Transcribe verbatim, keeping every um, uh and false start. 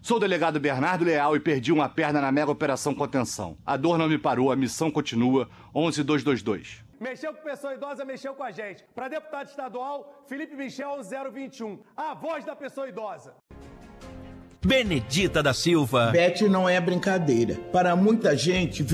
Sou o delegado Bernardo Leal e perdi uma perna na mega operação contenção. A dor não me parou, a missão continua. onze dois dois dois. Mexeu com pessoa idosa, mexeu com a gente. Para deputado estadual, Felipe Michel zero vinte e um. A voz da pessoa idosa. Benedita da Silva. Beth não é brincadeira. Para muita gente,